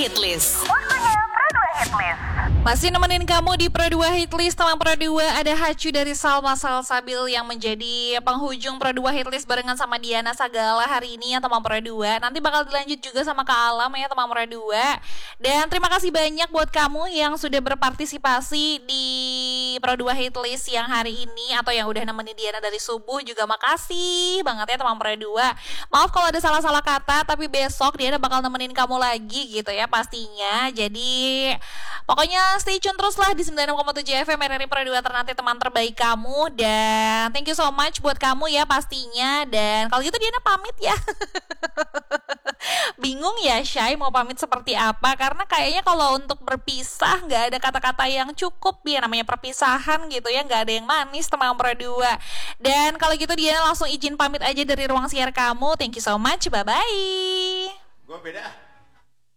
Hitlist. Masih nemenin kamu di Pro 2 Hitlist. Teman Pro 2 ada Hacu dari Salma Salsabil yang menjadi penghujung Pro 2 Hitlist barengan sama Diana Sagala hari ini ya teman Pro 2. Nanti bakal dilanjut juga sama Kak Alam ya teman Pro 2. Dan terima kasih banyak buat kamu yang sudah berpartisipasi di Pro 2 Hitlist yang hari ini atau yang udah nemenin Diana dari subuh juga makasih banget ya teman Pro 2. Maaf kalau ada salah-salah kata, tapi besok Diana bakal nemenin kamu lagi gitu ya pastinya. Jadi pokoknya stay tune terus lah di 96,7 FM RRI Pro 2 Ternate, teman terbaik kamu. Dan thank you so much buat kamu ya pastinya. Dan kalau gitu Diana pamit ya. Bingung ya Syai mau pamit seperti apa, karena kayaknya kalau untuk berpisah gak ada kata-kata yang cukup ya, namanya perpisahan gitu ya, gak ada yang manis teman Pro 2. Dan kalau gitu Diana langsung izin pamit aja dari ruang siar kamu. Thank you so much, bye-bye.